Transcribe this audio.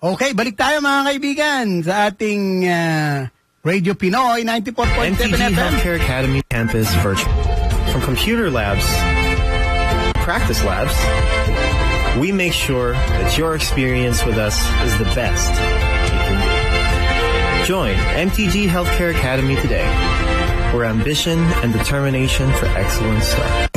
Okay, balik tayo mga kaibigan sa ating Radio Pinoy 94.7 NTG FM. Healthcare Academy Campus Virtual. From computer labs, practice labs, we make sure that your experience with us is the best it can be. Join NTG Healthcare Academy today, where ambition and determination for excellence start.